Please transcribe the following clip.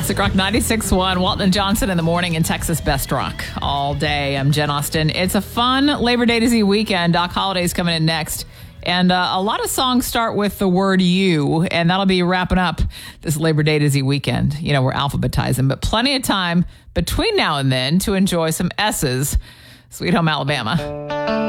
Classic Rock 96.1, Walton and Johnson in the morning in Texas Best Rock. All day, I'm Jen Austen. It's a fun Labor Day to Z weekend. Doc Holliday's coming in next. And a lot of songs start with the word you, and that'll be wrapping up this Labor Day to Z weekend. You know, we're alphabetizing, but plenty of time between now and then to enjoy some S's. Sweet Home Alabama.